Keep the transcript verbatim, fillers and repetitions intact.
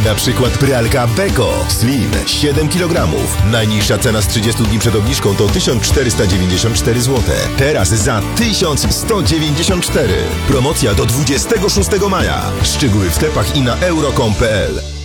Na przykład pralka Beko Slim siedem kilogramów. Najniższa cena z trzydziestu dni przed obniżką to tysiąc czterysta dziewięćdziesiąt cztery złote. Teraz za tysiąc sto dziewięćdziesiąt cztery. Promocja do dwudziestego szóstego maja. Szczegóły w sklepach i na euro kropka com kropka p l.